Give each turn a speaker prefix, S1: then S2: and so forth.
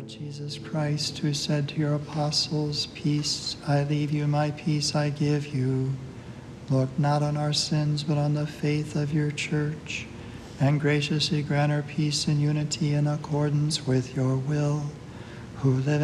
S1: Lord Jesus Christ, who said to your apostles, "Peace I leave you, my peace I give you," look not on our sins, but on the faith of your church, and graciously grant her peace and unity in accordance with your will, who live